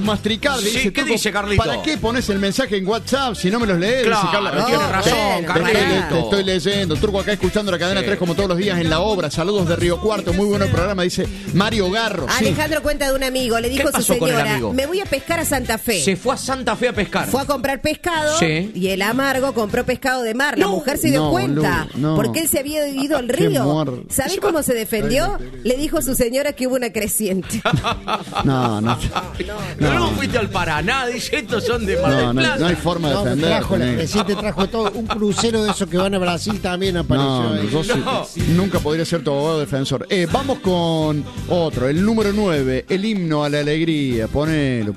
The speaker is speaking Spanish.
Mastricardi. Sí, dice, ¿qué Turco, dice Carlito? ¿Para qué pones el mensaje en WhatsApp si no me los lees? Claro, Dice Carla. tiene razón, Carlito. Te estoy leyendo. Turco acá escuchando la cadena 3 como todos los días en la obra. Saludos de Río Cuarto. Muy bueno el programa, dice Mario Garro. Alejandro cuenta de un amigo. Le dijo a su pasó con el señora, amigo? me voy a pescar a Santa Fe. Se fue a Santa Fe a pescar. Fue a comprar pescado Sí. y el amargo compró pescado de mar. La mujer se dio cuenta porque él se había ido al río. ¿Sabés cómo se defendió? Le dijo a su señora que hubo una creciente. No. No fuiste al Paraná, dice, estos son de Mar del Plata. No hay forma de No, defender. trajo la creciente, trajo todo. Un crucero de esos que van a Brasil también apareció ahí. Yo nunca podría ser tu abogado defensor. Vamos con otro, el número 9, el himno a la alegría. Ponelo.